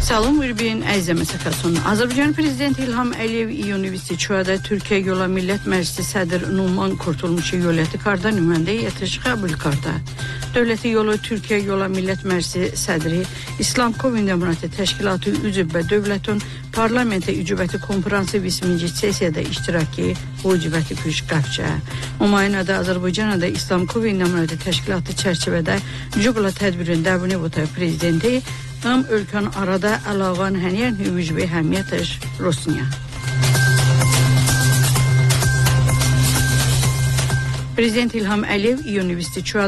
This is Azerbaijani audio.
Salam Ürbin əzəmə səkasının. Azərbaycan Prezidenti İlham Əliyev iyun 24-da Türkiyə Yola Millət Məclisi sədr Numan Kurtulmuşu yöləti karda nümayəndə yetiş qəbul karda. Dövləti yolu Türkiyə Yola Millət Məclisi sədri İslam Komin Demokrati Təşkilatı üzv və dövlətin parlamentə ücübəti konferansı 20-ci sessiyada iştiraki bu ücübəti püşqafça. Umayınada Azərbaycanada İslam Komin Demokrati Təşkilatı çərçivədə Cübla tədbirin dəvini vətə prezidenti Am ölkən arada əlaqan həniyən hüvücbə həmiyyətəş Rosniya. Prezident İlham Əliyev iyun 24